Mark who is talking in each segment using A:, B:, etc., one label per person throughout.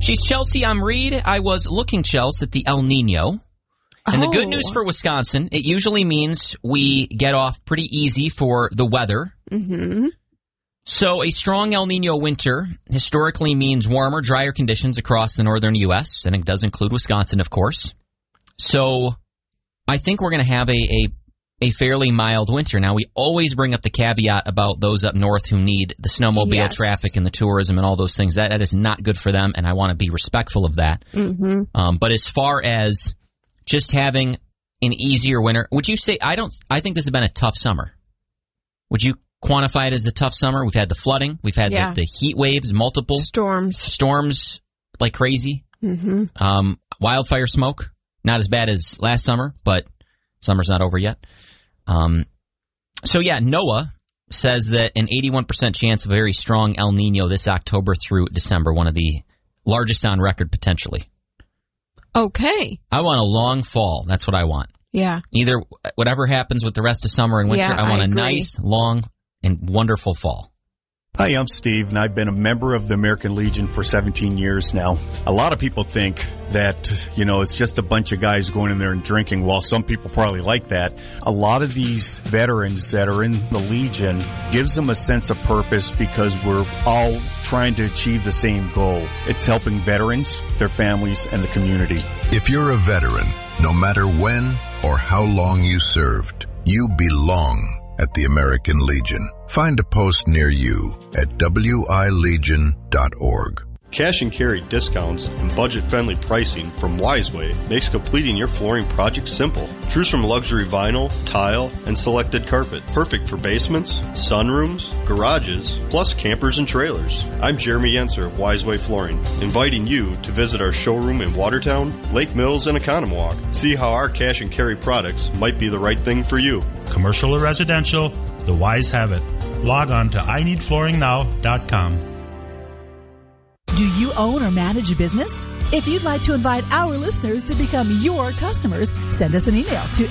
A: She's Chelsea. I'm Reed. I was looking, Chelsea, at the El Nino. And the good news for Wisconsin, it usually means we get off pretty easy for the weather.
B: Mm-hmm.
A: So a strong El Nino winter historically means warmer, drier conditions across the northern U.S., and it does include Wisconsin, of course. So I think we're going to have a fairly mild winter. Now, we always bring up the caveat about those up north who need the snowmobile traffic and the tourism and all those things. That is not good for them, and I want to be respectful of that.
B: Mm-hmm.
A: But as far as just having an easier winter, would you say, I think this has been a tough summer. Would you quantify it as a tough summer? We've had the flooding. We've had the heat waves, multiple. Storms like crazy.
B: Mm-hmm.
A: Wildfire smoke. Not as bad as last summer, but summer's not over yet. So NOAA says that an 81% chance of a very strong El Nino this October through December, one of the largest on record potentially.
B: Okay.
A: I want a long fall. That's what I want.
B: Yeah.
A: Either whatever happens with the rest of summer and winter, I want a nice, long, and wonderful fall.
C: Hi, I'm Steve, and I've been a member of the American Legion for 17 years now. A lot of people think that, it's just a bunch of guys going in there and drinking. Well, some people probably like that. A lot of these veterans that are in the Legion gives them a sense of purpose because we're all trying to achieve the same goal. It's helping veterans, their families, and the community.
D: If you're a veteran, no matter when or how long you served, you belong at the American Legion. Find a post near you at wilegion.org.
E: Cash and carry discounts and budget-friendly pricing from Wiseway makes completing your flooring project simple. Choose from luxury vinyl, tile, and selected carpet. Perfect for basements, sunrooms, garages, plus campers and trailers. I'm Jeremy Yenser of Wiseway Flooring, inviting you to visit our showroom in Watertown, Lake Mills, and Economwalk. See how our cash and carry products might be the right thing for you.
F: Commercial or residential, the Wise have it. Log on to ineedflooringnow.com.
G: Do you own or manage a business? If you'd like to invite our listeners to become your customers, send us an email to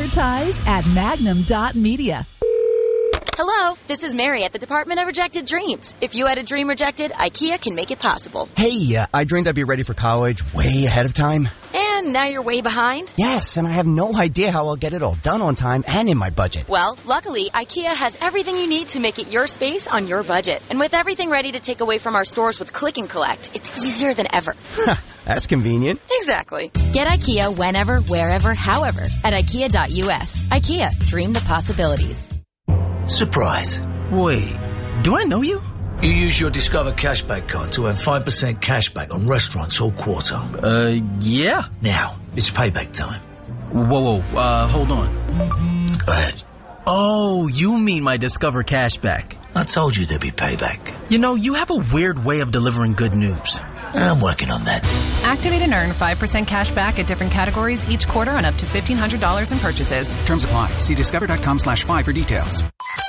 G: advertise@magnum.media.
H: Hello, this is Mary at the Department of Rejected Dreams. If you had a dream rejected, IKEA can make it possible.
I: Hey, I dreamed I'd be ready for college way ahead of time.
H: And now you're way behind?
I: Yes, and I have no idea how I'll get it all done on time and in my budget.
H: Well, luckily, IKEA has everything you need to make it your space on your budget. And with everything ready to take away from our stores with Click and Collect, it's easier than ever.
I: That's convenient.
H: Exactly. Get IKEA whenever, wherever, however at IKEA.us. IKEA, dream the possibilities.
J: Surprise. Wait, do I know you? You use your Discover Cashback card to earn 5% cashback on restaurants all quarter.
K: Yeah.
J: Now, it's payback time.
K: Whoa, hold on.
J: Go ahead.
K: Oh, you mean my Discover Cashback.
J: I told you there'd be payback.
K: You have a weird way of delivering good news.
J: I'm working on that.
L: Activate and earn 5% cash back at different categories each quarter on up to $1,500 in purchases.
M: Terms apply. See discover.com/5 for details.